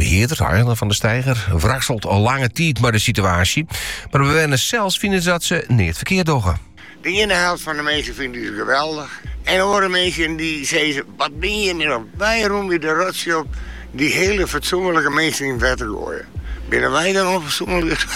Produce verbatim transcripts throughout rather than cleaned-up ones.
beheerder van de steiger wrakselt al lange tijd maar de situatie. Maar de bewoners zelfs vinden dat ze niet het verkeerd doggen. De ene helft van de mensen vinden het geweldig. En andere mensen die zeggen, wat ben je met op? Waarom weer de rotje op die hele fatsoenlijke mensen in vet te gooien? Binnen wij dan onfatsoenlijk?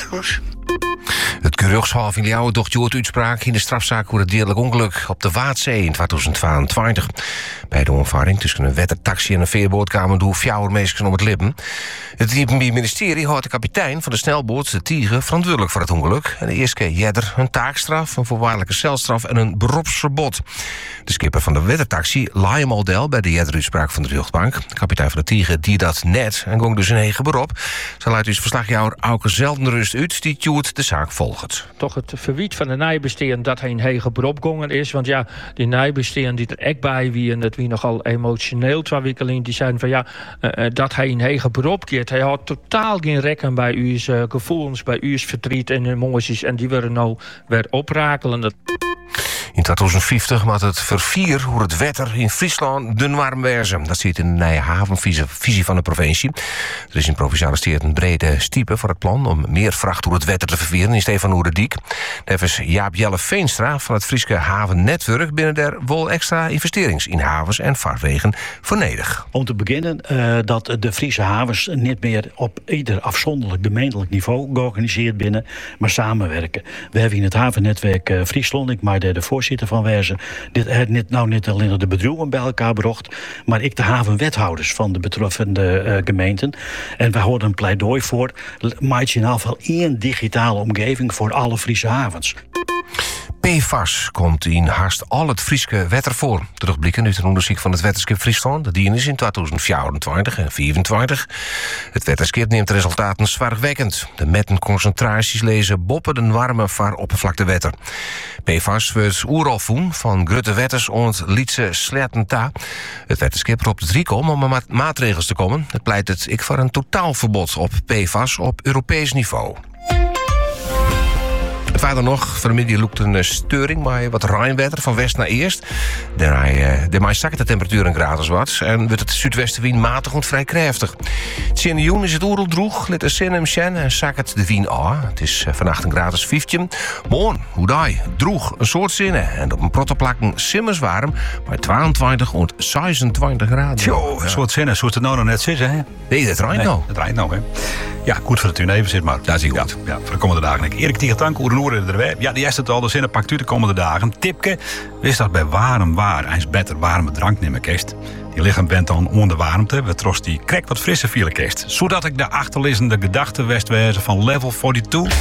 Het gerechtshof in Ljouwen docht Jood uitspraak in de strafzaak voor het dierlijk ongeluk op de Waadzee in twintig tweeëntwintig. Bij de omvaring tussen een wettertaxi en een veerboot kwamen door fjouwermeesters om het lippen. Het ministerie houdt de kapitein van de snelboot, de Tiger, verantwoordelijk voor het ongeluk. En de eerste keer jedder een taakstraf, een voorwaardelijke celstraf en een beroepsverbod. De skipper van de wettertaxi, Liam Aldel, bij de jedderuitspraak van de rechtbank. De kapitein van de Tiger die dat net en ging dus in eigen beroep. Zo luidt dus verslagjouwer Auke Zeldenrust uit, die Tjoerd de zaak volgt. Toch het verwijt van de nijbesteen dat hij een hege beroep gongen is. Want ja, die nijbesteen die er echt bij wie en dat wie nogal emotioneel twee weken alleen die zeiden van ja, uh, dat hij een hege beroep keert. Hij had totaal geen rekken bij uw uh, gevoelens, bij uw verdriet en emoties. En die werden nou weer oprakelend. In twintig vijftig maakt het vervier hoe het wetter in Friesland dun warm wezen. Dat zit in de nieuwe havenvisie van de provincie. Er is in Provinciale Steert een brede stiepe voor het plan om meer vracht door het wetter te vervieren in Stefan Oerdiek. Tevens Jaap Jelle Veenstra van het Frieske Havennetwerk binnen der wel extra investerings in havens en vaarwegen voor nodig. Om te beginnen uh, dat de Friese havens niet meer op ieder afzonderlijk gemeentelijk niveau georganiseerd binnen, maar samenwerken. We hebben in het havennetwerk uh, Friesland, ik maar de, de voorzitter van wezen, dit heeft niet, nou niet alleen de bedrijven bij elkaar gebracht, maar ik de havenwethouders van de betreffende uh, gemeenten. En we houden een pleidooi voor, maak je in ieder geval één digitale omgeving voor alle Friese havens. P F A S komt in haast al het Frieske wetter voor. Terugblikken uit een onderzoek van het Wetterskip Friesland. Dat die is in twintig vierentwintig en vierentwintig. Het Wetterskip neemt de resultaten zwaarwekkend. De mettenconcentraties lezen boppen de warme vaaroppervlaktewetter. P F A S wordt oeralvoen van Grutte Wetters ont Lietse Sletenta. Het Wetterskip roept het Riekom om met maatregels te komen. Het pleit het ik voor een totaalverbod op P F A S op Europees niveau. Het water nog, vanmiddag loopt een steuring maar wat ruimwetter van west naar eerst. Daarna zakt de temperatuur een graad wat en wordt het zuidwestenwind matig en vrij krachtig. Het juni is het oerel droeg, let de zin hem sjen en zakt de wind aan. Het is vannacht een graad vijftien. Morgen, hoe daai, droeg een soort zinnen en op een prottenplakken simmers warm, maar tweeëntwintig en zesentwintig graden. Tjo, een soort zinnen, zoals het nou nog net zitten, hè? Nee, dat rijdt nee, nou. Dat rijdt nou, hè? Ja, goed voor het u even zit maar. Dat is heel goed. Ja, ja, voor de komende dagen. Erik Tiegertank, Oeren Oeren erbij. Ja, die is het al, de zinnen pakt u de komende dagen. Tipke, wist dat bij warm waar, hij is beter warme drank nemen kist. Die lichaam bent dan onder warmte, we trost die krek wat frisse vielen kist. Zodat ik de achterliggende gedachten westwezen van level tweeënveertig.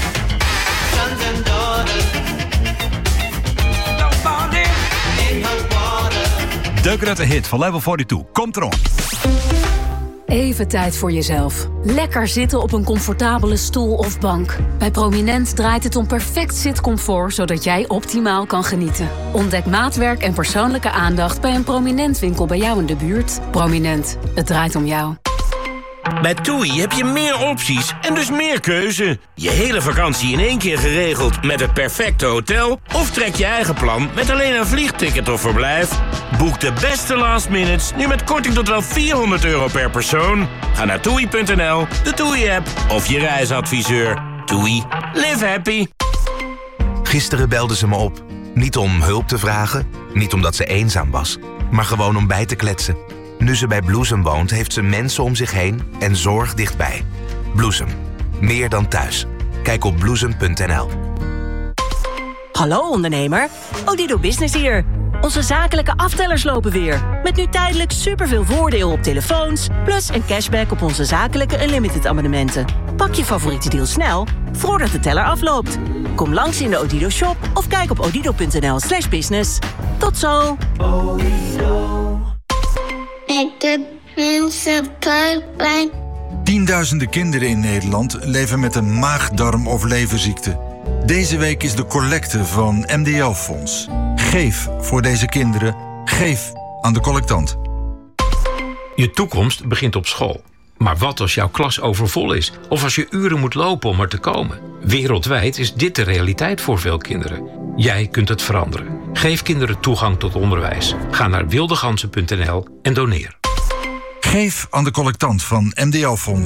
De grote hit van level tweeënveertig komt erom. Even tijd voor jezelf. Lekker zitten op een comfortabele stoel of bank. Bij Prominent draait het om perfect zitcomfort, zodat jij optimaal kan genieten. Ontdek maatwerk en persoonlijke aandacht bij een Prominent winkel bij jou in de buurt. Prominent, het draait om jou. Bij TUI heb je meer opties en dus meer keuze. Je hele vakantie in één keer geregeld met het perfecte hotel? Of trek je eigen plan met alleen een vliegticket of verblijf? Boek de beste last minutes nu met korting tot wel vierhonderd euro per persoon. Ga naar toei punt n l, de TUI-app of je reisadviseur. TUI, live happy. Gisteren belde ze me op. Niet om hulp te vragen, niet omdat ze eenzaam was, maar gewoon om bij te kletsen. Nu ze bij Bloesem woont, heeft ze mensen om zich heen en zorg dichtbij. Bloesem. Meer dan thuis. Kijk op bloesem punt n l. Hallo ondernemer, Odido Business hier. Onze zakelijke aftellers lopen weer. Met nu tijdelijk superveel voordeel op telefoons, plus een cashback op onze zakelijke unlimited abonnementen. Pak je favoriete deal snel, voordat de teller afloopt. Kom langs in de Odido shop of kijk op odido punt n l slash business. Tot zo! Ik doe mensen buikpijn. Tienduizenden kinderen in Nederland leven met een maag-darm- of leverziekte. Deze week is de collecte van M D L-fonds. Geef voor deze kinderen. Geef aan de collectant. Je toekomst begint op school. Maar wat als jouw klas overvol is? Of als je uren moet lopen om er te komen? Wereldwijd is dit de realiteit voor veel kinderen. Jij kunt het veranderen. Geef kinderen toegang tot onderwijs. Ga naar wildegansen punt n l en doneer. Geef aan de collectant van M D L-fonds.